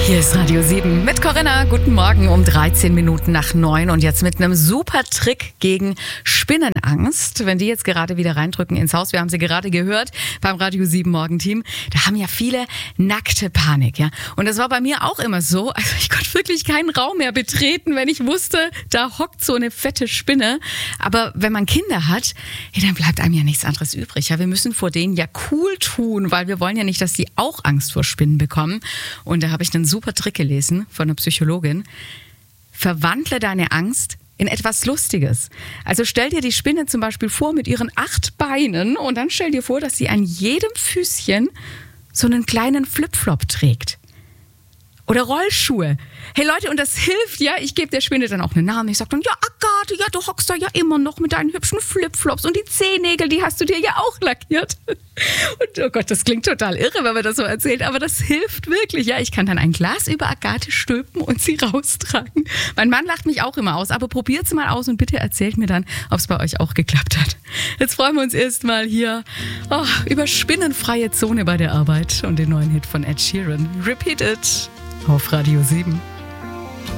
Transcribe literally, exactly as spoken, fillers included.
Hier ist Radio sieben mit Corinna. Guten Morgen um dreizehn Minuten nach neun und jetzt mit einem super Trick gegen Spinnenangst. Wenn die jetzt gerade wieder reindrücken ins Haus, wir haben sie gerade gehört beim Radio sieben Morgenteam, da haben ja viele nackte Panik, ja. Und das war bei mir auch immer so. Also ich konnte wirklich keinen Raum mehr betreten, wenn ich wusste, da hockt so eine fette Spinne. Aber wenn man Kinder hat, ja, dann bleibt einem ja nichts anderes übrig. Ja, wir müssen vor denen ja cool tun, weil wir wollen ja nicht, dass die auch Angst vor Spinnen bekommen. Und da habe ich einen super Trick gelesen von einer Psychologin. Verwandle deine Angst in etwas Lustiges. Also stell dir die Spinne zum Beispiel vor mit ihren acht Beinen und dann stell dir vor, dass sie an jedem Füßchen so einen kleinen Flipflop trägt. Oder Rollschuhe. Hey Leute, und das hilft, ja, ich gebe der Spinne dann auch einen Namen. Ich sage dann, ja Agathe, ja, du hockst da ja immer noch mit deinen hübschen Flipflops und die Zehennägel, die hast du dir ja auch lackiert. Und oh Gott, das klingt total irre, wenn man das so erzählt, aber das hilft wirklich, ja. Ich kann dann ein Glas über Agathe stülpen und sie raustragen. Mein Mann lacht mich auch immer aus, aber probiert's mal aus und bitte erzählt mir dann, ob es bei euch auch geklappt hat. Jetzt freuen wir uns erstmal hier oh, über spinnenfreie Zone bei der Arbeit und den neuen Hit von Ed Sheeran. Repeat It. Auf Radio sieben.